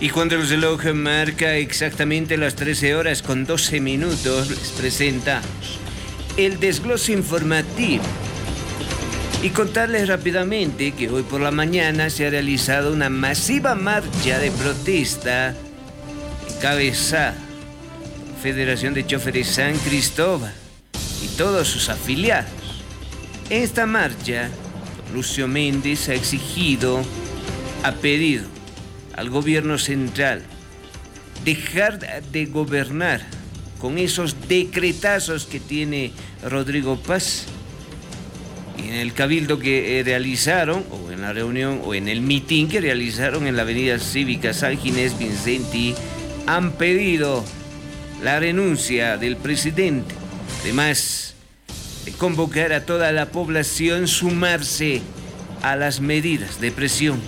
Y cuando el reloj marca exactamente las 13 horas con 12 minutos, les presentamos el desglose informativo. Y contarles rápidamente que hoy por la mañana se ha realizado una masiva marcha de protesta encabezada por la Federación de Choferes San Cristóbal y todos sus afiliados. En esta marcha, Lucio Méndez ha pedido al gobierno central dejar de gobernar con esos decretazos que tiene Rodrigo Paz. Y en el cabildo que realizaron, o en la reunión, o en el mitin que realizaron en la avenida cívica San Ginés Vicenti, han pedido la renuncia del presidente. Además de convocar a toda la población sumarse a las medidas de presión.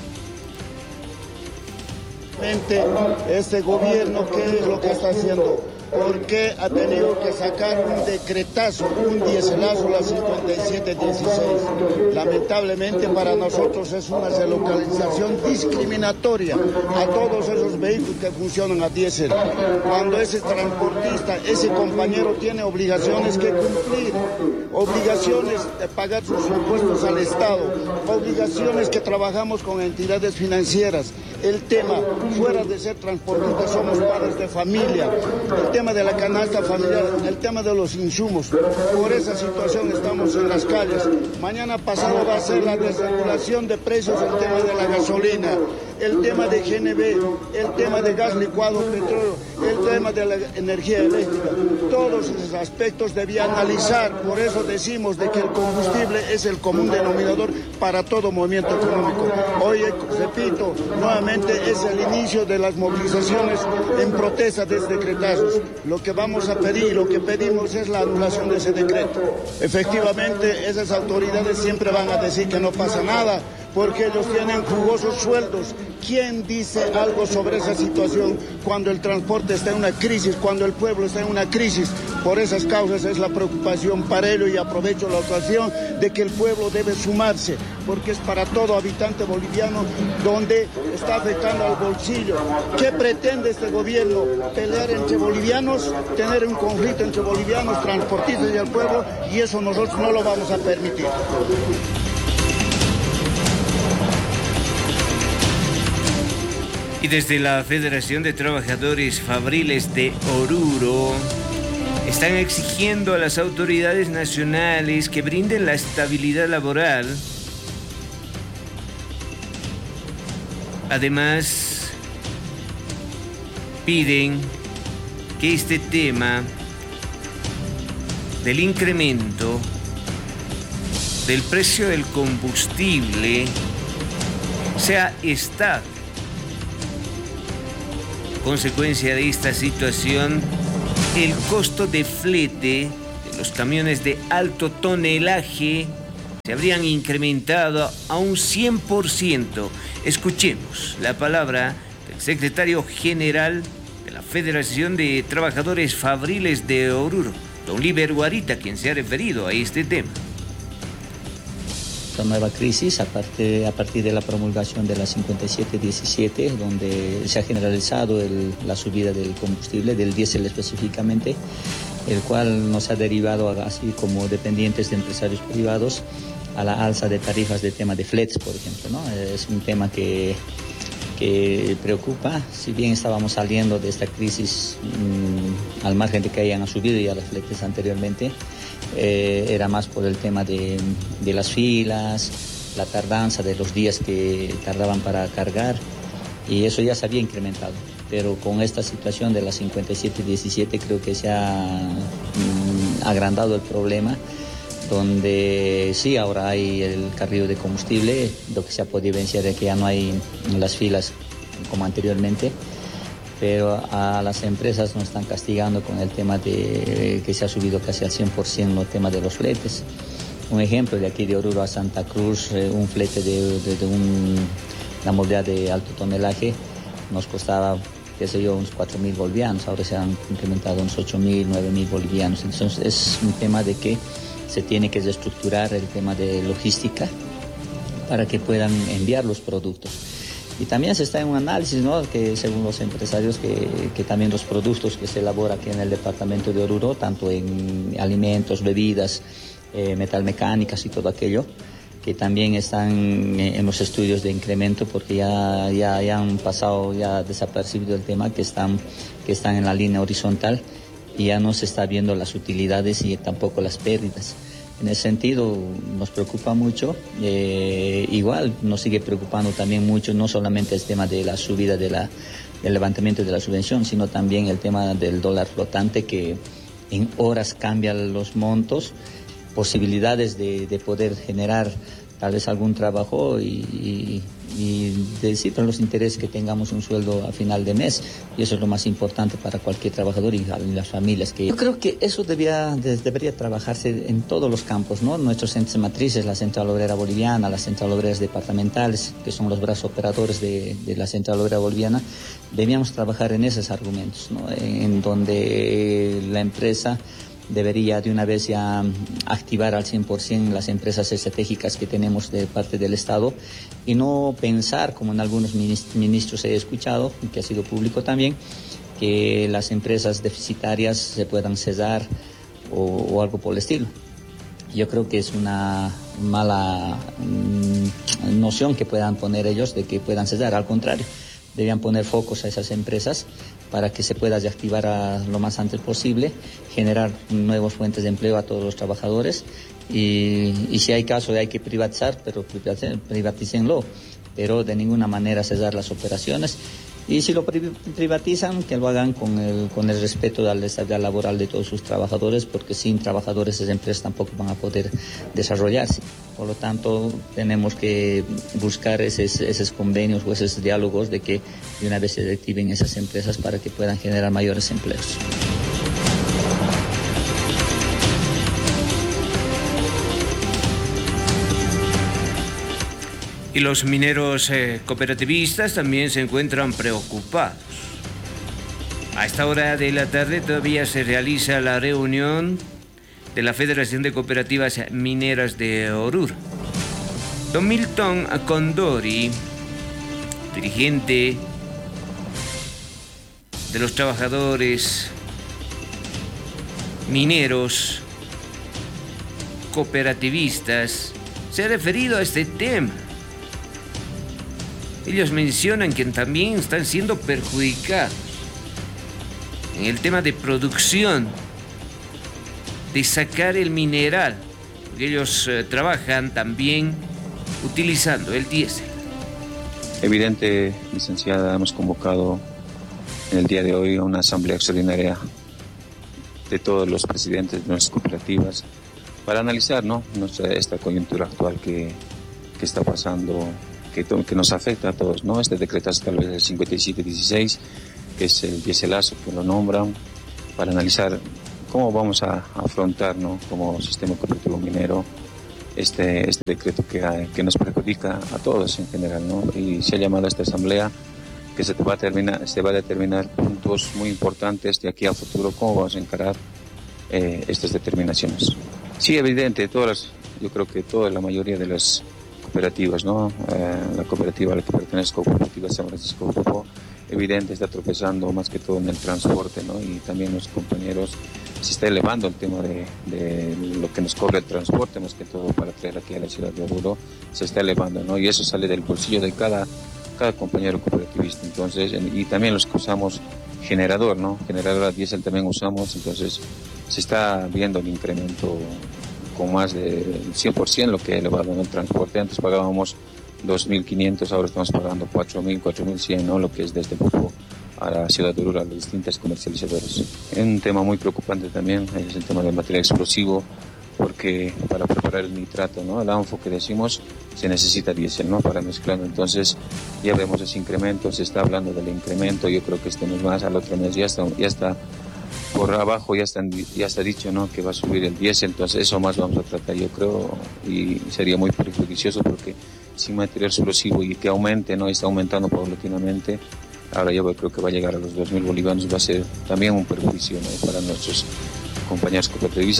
Este gobierno, ¿qué es lo que está haciendo? ¿Por qué ha tenido que sacar un decretazo, un dieselazo, la 5716? Lamentablemente para nosotros es una relocalización discriminatoria a todos esos vehículos que funcionan a diésel. Cuando ese transportista, ese compañero tiene obligaciones que cumplir, obligaciones de pagar sus impuestos al Estado, obligaciones que trabajamos con entidades financieras. El tema, fuera de ser transportistas, somos padres de familia. El tema de la canasta familiar, el tema de los insumos. Por esa situación estamos en las calles. Mañana pasado va a ser la desregulación de precios, el tema de la gasolina, el tema de GNB, el tema de gas licuado, petróleo, el tema de la energía eléctrica. Todos esos aspectos debía analizar. Por eso decimos de que el combustible es el común denominador para todo movimiento económico. Hoy, repito, nuevamente es el inicio de las movilizaciones en protesta de estos decretazos. Lo que vamos a pedir, lo que pedimos es la anulación de ese decreto. Efectivamente, esas autoridades siempre van a decir que no pasa nada, porque ellos tienen jugosos sueldos. ¿Quién dice algo sobre esa situación cuando el transporte está en una crisis, cuando el pueblo está en una crisis? Por esas causas es la preocupación para ello, y aprovecho la ocasión de que el pueblo debe sumarse, porque es para todo habitante boliviano donde está afectando al bolsillo. ¿Qué pretende este gobierno? ¿Pelear entre bolivianos? ¿Tener un conflicto entre bolivianos, transportistas y el pueblo? Y eso nosotros no lo vamos a permitir. Y desde la Federación de Trabajadores Fabriles de Oruro están exigiendo a las autoridades nacionales que brinden la estabilidad laboral. Además, piden que este tema del incremento del precio del combustible sea estable. Consecuencia de esta situación, el costo de flete de los camiones de alto tonelaje se habrían incrementado a un 100%. Escuchemos la palabra del secretario general de la Federación de Trabajadores Fabriles de Oruro, don Liber Guarita, quien se ha referido a este tema. Esta nueva crisis, a partir de la promulgación de la 5717, donde se ha generalizado la subida del combustible, del diésel específicamente, el cual nos ha derivado, así como dependientes de empresarios privados, a la alza de tarifas de tema de fletes, por ejemplo, ¿no? Es un tema que preocupa. Si bien estábamos saliendo de esta crisis al margen de que hayan subido ya los fletes anteriormente, era más por el tema de las filas, la tardanza de los días que tardaban para cargar, y eso ya se había incrementado. Pero con esta situación de la 5717 creo que se ha agrandado el problema, donde sí, ahora hay el carril de combustible. Lo que se ha podido evidenciar es que ya no hay las filas como anteriormente, pero a las empresas nos están castigando con el tema de que se ha subido casi al 100% el tema de los fletes. Un ejemplo, de aquí de Oruro a Santa Cruz, un flete de una movilidad de alto tonelaje nos costaba, qué sé yo, unos 4.000 bolivianos, ahora se han incrementado unos 8.000, 9.000 bolivianos. Entonces es un tema de que se tiene que reestructurar el tema de logística para que puedan enviar los productos. Y también se está en un análisis, ¿no? Que según los empresarios, que también los productos que se elaboran aquí en el departamento de Oruro, tanto en alimentos, bebidas, metalmecánicas y todo aquello, que también están en los estudios de incremento, porque ya han pasado, ya desapercibido el tema, que están en la línea horizontal y ya no se está viendo las utilidades y tampoco las pérdidas. En ese sentido nos preocupa mucho, igual nos sigue preocupando también mucho, no solamente el tema de la subida del levantamiento de la subvención, sino también el tema del dólar flotante, que en horas cambian los montos, posibilidades de poder generar tal vez algún trabajo y decir para los intereses que tengamos un sueldo a final de mes, y eso es lo más importante para cualquier trabajador y las familias. Yo creo que eso debería trabajarse en todos los campos, ¿no? Nuestros entes matrices, la Central Obrera Boliviana, las Central Obreras departamentales, que son los brazos operadores de la Central Obrera Boliviana, debíamos trabajar en esos argumentos, ¿no? En donde la empresa debería de una vez ya activar al 100% las empresas estratégicas que tenemos de parte del Estado, y no pensar, como en algunos ministros he escuchado, que ha sido público también, que las empresas deficitarias se puedan cesar o algo por el estilo. Yo creo que es una mala noción que puedan poner ellos de que puedan cesar. Al contrario, debían poner focos a esas empresas para que se pueda activar lo más antes posible, generar nuevas fuentes de empleo a todos los trabajadores, y si hay caso hay que privatizar, pero privatícenlo, pero de ninguna manera cesar las operaciones. Y si lo privatizan, que lo hagan con el respeto a la estabilidad laboral de todos sus trabajadores, porque sin trabajadores esas empresas tampoco van a poder desarrollarse. Por lo tanto, tenemos que buscar esos convenios o esos diálogos de que de una vez se activen esas empresas para que puedan generar mayores empleos. Y los mineros cooperativistas también se encuentran preocupados. A esta hora de la tarde todavía se realiza la reunión de la Federación de Cooperativas Mineras de Oruro. Don Milton Condori, dirigente de los trabajadores mineros cooperativistas, se ha referido a este tema. Ellos mencionan que también están siendo perjudicados en el tema de producción, de sacar el mineral, porque ellos trabajan también utilizando el diésel. Evidente, licenciada, hemos convocado en el día de hoy a una asamblea extraordinaria de todos los presidentes de nuestras cooperativas para analizar, ¿no?, esta coyuntura actual que está pasando, que nos afecta a todos, ¿no? Este decretazo tal vez el 5716, que es el diéselazo que lo nombran, para analizar cómo vamos a afrontar, ¿no?, como sistema cooperativo minero este decreto que nos perjudica a todos en general, ¿no? Y se ha llamado a esta asamblea que se va a determinar puntos muy importantes de aquí a futuro, cómo vamos a encarar estas determinaciones. Sí, evidente, yo creo que la mayoría de las cooperativas, ¿no? La cooperativa a la que pertenezco, Cooperativa San Francisco Grupo, evidente está tropezando más que todo en el transporte, ¿no? Y también los compañeros, se está elevando el tema de lo que nos cobra el transporte, más que todo para traer aquí a la ciudad de Oruro, se está elevando, ¿no? Y eso sale del bolsillo de cada compañero cooperativista. Entonces, y también los que usamos generador, ¿no? Generador a diésel también usamos, entonces se está viendo el incremento con más de 100% lo que ha elevado en el transporte. Antes pagábamos 2.500, ahora estamos pagando 4.000, 4.100, ¿no? Lo que es desde Pupo a la ciudad de Oruro, a las distintas comercializadoras. Un tema muy preocupante también es el tema del material explosivo, porque para preparar el nitrato, ¿no?, el ANFO que decimos, se necesita diésel, ¿no?, para mezclarlo. Entonces ya vemos ese incremento, se está hablando del incremento, yo creo que este mes más, al otro mes ya está por abajo, ya está dicho, ¿no?, que va a subir el diésel. Entonces eso más vamos a tratar, yo creo, y sería muy perjudicioso, porque sin material explosivo y que aumente, ¿no?, y está aumentando paulatinamente, ahora yo creo que va a llegar a los 2.000 bolivianos, va a ser también un perjuicio, ¿no?, para nuestros compañeros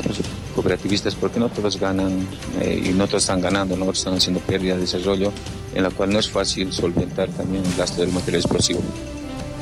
cooperativistas, porque no todos ganan y no todos están ganando, no, otros están haciendo pérdida de desarrollo, en la cual no es fácil solventar también el gasto del material explosivo.